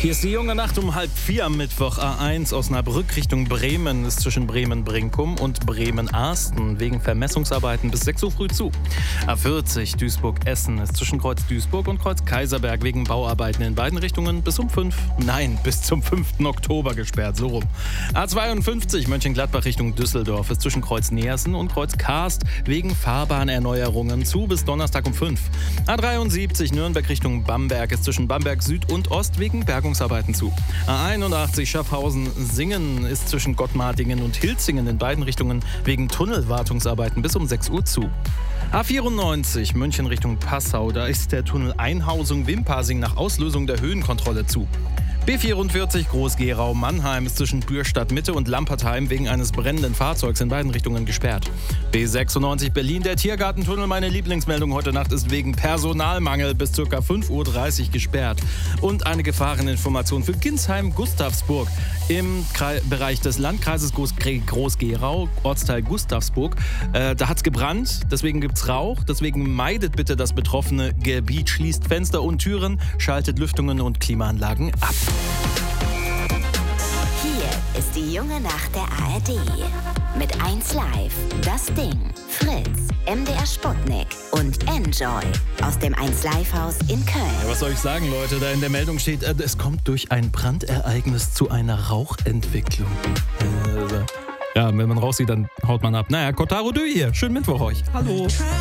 Hier ist die junge Nacht um 3:30 am Mittwoch. A1 Osnabrück Richtung Bremen ist zwischen Bremen-Brinkum und Bremen-Arsten wegen Vermessungsarbeiten bis 6 Uhr früh zu. A40 Duisburg-Essen ist zwischen Kreuz Duisburg und Kreuz Kaiserberg wegen Bauarbeiten in beiden Richtungen bis zum 5. Bis zum 5. Oktober gesperrt, so rum. A52 Mönchengladbach Richtung Düsseldorf ist zwischen Kreuz Neersen und Kreuz Karst wegen Fahrbahnerneuerungen zu bis Donnerstag um 5. A73 Nürnberg Richtung Bamberg ist zwischen Bamberg Süd und Ost wegen Bergungsarbeiten zu. A81 Schaffhausen-Singen ist zwischen Gottmartingen und Hilzingen in beiden Richtungen wegen Tunnelwartungsarbeiten bis um 6 Uhr zu. A94 München Richtung Passau, da ist der Tunnel Einhausung-Wimpassing nach Auslösung der Höhenkontrolle zu. B44 Groß-Gerau-Mannheim ist zwischen Bürstadt-Mitte und Lampertheim wegen eines brennenden Fahrzeugs in beiden Richtungen gesperrt. B96 Berlin, der Tiergartentunnel, meine Lieblingsmeldung heute Nacht, ist wegen Personalmangel bis ca. 5:30 Uhr gesperrt. Und eine Gefahreninformation für Ginsheim-Gustavsburg im Bereich des Landkreises Groß-Gerau, Ortsteil Gustavsburg. Da hat es gebrannt, deswegen gibt es Rauch, deswegen meidet bitte das betroffene Gebiet, schließt Fenster und Türen, schaltet Lüftungen und Klimaanlagen ab. Hier ist die junge Nacht der ARD. Mit 1 Live, Das Ding, Fritz, MDR Sputnik und Enjoy aus dem 1 Live Haus in Köln. Ja, was soll ich sagen, Leute? Da in der Meldung steht, es kommt durch ein Brandereignis zu einer Rauchentwicklung. Ja, wenn man raussieht, dann haut man ab. Naja, Kotaro Dü hier. Schönen Mittwoch euch. Hallo.